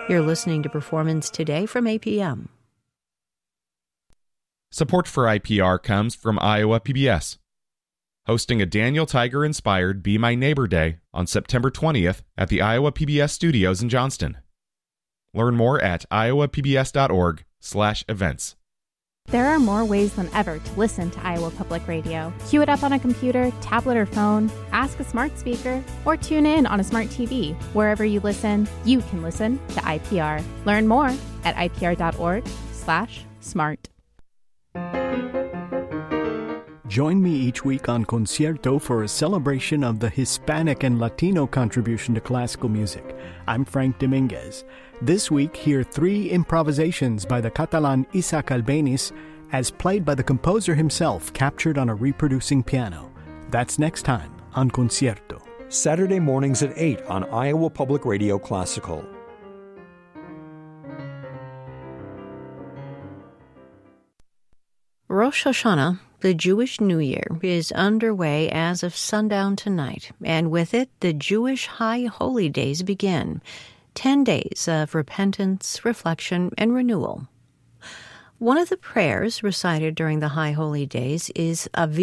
You're listening to Performance Today from APM. Support for IPR comes from Iowa PBS, hosting a Daniel Tiger-inspired Be My Neighbor Day on September 20th at the Iowa PBS studios in Johnston. Learn more at iowapbs.org/events. There are more ways than ever to listen to Iowa Public Radio. Cue it up on a computer, tablet, or phone, ask a smart speaker, or tune in on a smart TV. Wherever you listen, you can listen to IPR. Learn more at ipr.org/smart. Join me each week on Concierto for a celebration of the Hispanic and Latino contribution to classical music. I'm Frank Dominguez. This week, hear 3 improvisations by the Catalan Isaac Albéniz as played by the composer himself, captured on a reproducing piano. That's next time on Concierto. Saturday mornings at 8 on Iowa Public Radio Classical. Rosh Hashanah, the Jewish New Year, is underway as of sundown tonight, and with it, the Jewish High Holy Days begin. 10 days of repentance, reflection, and renewal. One of the prayers recited during the High Holy Days is